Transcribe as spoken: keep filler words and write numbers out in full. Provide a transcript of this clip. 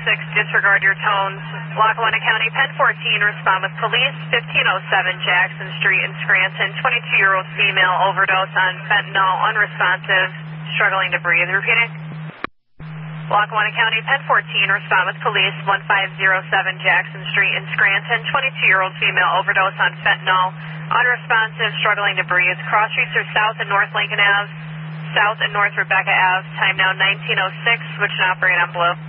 six, disregard your tones. Lackawanna County, Penn fourteen, respond with police, fifteen oh seven Jackson Street in Scranton, twenty-two-year-old female overdose on fentanyl, unresponsive, struggling to breathe. Repeating. Lackawanna County, Penn fourteen, respond with police, one five oh seven Jackson Street in Scranton, twenty-two-year-old female overdose on fentanyl, unresponsive, struggling to breathe. Cross streets are south and north Lincoln Avenue, south and north Rebecca Avenue. Time now nineteen oh six, switch and operate on blue.